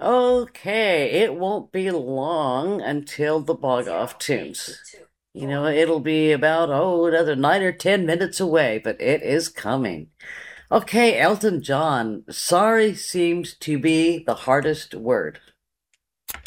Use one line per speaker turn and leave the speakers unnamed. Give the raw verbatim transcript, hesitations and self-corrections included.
Okay, it won't be long until the bog off tunes. You know, it'll be about, oh, another nine or ten minutes away, but it is coming. Okay, Elton John, sorry seems to be the hardest word.